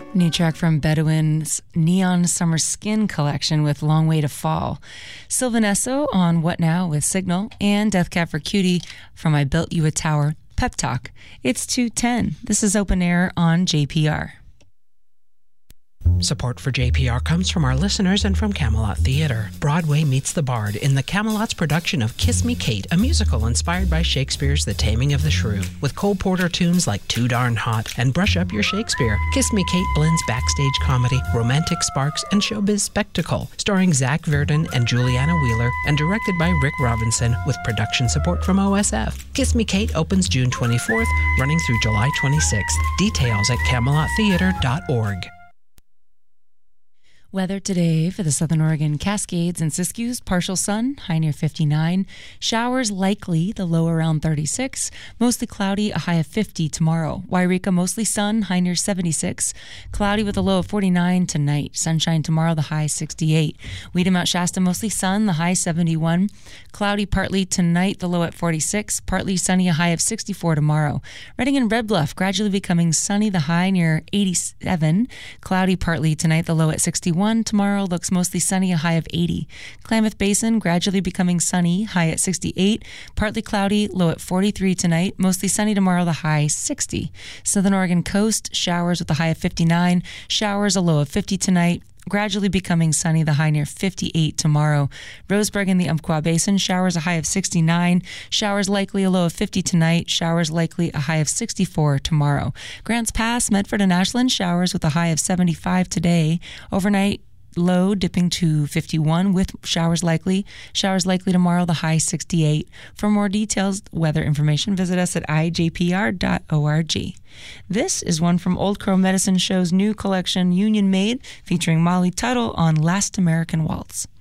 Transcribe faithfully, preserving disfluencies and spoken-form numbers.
New track from Bedouin's Neon Summer Skin collection with Long Way to Fall. Sylvanesso on What Now with Signal, and Death Cab for Cutie from I Built You a Tower, Pep Talk. It's two ten. This is Open Air on J P R. Support for J P R comes from our listeners and from Camelot Theatre. Broadway meets the Bard in the Camelot's production of Kiss Me Kate, a musical inspired by Shakespeare's The Taming of the Shrew. With Cole Porter tunes like Too Darn Hot and Brush Up Your Shakespeare, Kiss Me Kate blends backstage comedy, romantic sparks, and showbiz spectacle. Starring Zach Verdon and Juliana Wheeler and directed by Rick Robinson with production support from O S F. Kiss Me Kate opens June twenty-fourth, running through July twenty-sixth. Details at camelot theatre dot org. Weather today for the Southern Oregon Cascades and Siskiyous, partial sun, high near fifty-nine. Showers likely, the low around thirty-six. Mostly cloudy, a high of fifty tomorrow. Wairika, mostly sun, high near seventy-six. Cloudy with a low of forty-nine tonight. Sunshine tomorrow, the high sixty-eight. Weedham, Mount Shasta, mostly sun, the high seventy-one. Cloudy partly tonight, the low at forty-six. Partly sunny, a high of sixty-four tomorrow. Redding and Red Bluff, gradually becoming sunny, the high near eighty-seven. Cloudy partly tonight, the low at sixty-one. Tomorrow looks mostly sunny, a high of eighty. Klamath Basin gradually becoming sunny, high at sixty-eight. Partly cloudy, low at forty-three tonight. Mostly sunny tomorrow, the high sixty. Southern Oregon coast, showers with a high of fifty-nine. Showers, a low of fifty tonight. Gradually becoming sunny, the high near fifty-eight tomorrow. Roseburg in the Umpqua Basin, showers a high of sixty-nine. Showers likely a low of fifty tonight. Showers likely a high of sixty-four tomorrow. Grants Pass, Medford and Ashland, showers with a high of seventy-five today. Overnight, low dipping to fifty-one with showers likely. Showers likely tomorrow, the high sixty-eight. For more details, weather information, visit us at i j p r dot org. This is one from Old Crow Medicine Show's new collection, Union Made, featuring Molly Tuttle on Last American Waltz.